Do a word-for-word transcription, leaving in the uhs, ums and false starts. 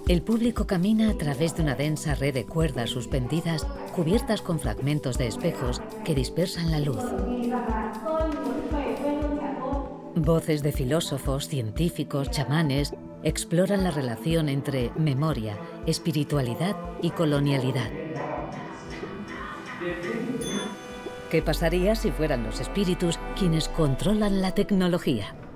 El público camina a través de una densa red de cuerdas suspendidas cubiertas con fragmentos de espejos que dispersan la luz. Voces de filósofos, científicos, chamanes exploran la relación entre memoria, espiritualidad y colonialidad. ¿Qué pasaría si fueran los espíritus quienes controlan la tecnología?